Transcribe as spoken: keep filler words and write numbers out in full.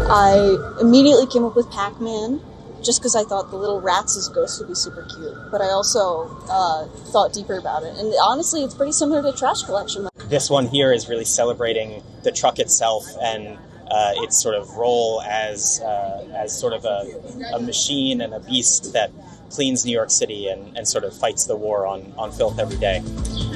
I immediately came up with Pac-Man, just because I thought the little rats' ghosts would be super cute. But I also uh, thought deeper about it. And honestly, it's pretty similar to Trash Collection. This one here is really celebrating the truck itself and uh, its sort of role as uh, as sort of a, a machine and a beast that cleans New York City and, and sort of fights the war on, on filth every day.